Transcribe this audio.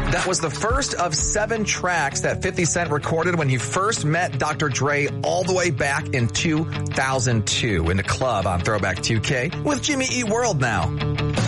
That was the first of 7 tracks that 50 Cent recorded when he first met Dr. Dre all the way back in 2002 in the club on Throwback 2K with Jimmy Eat World now.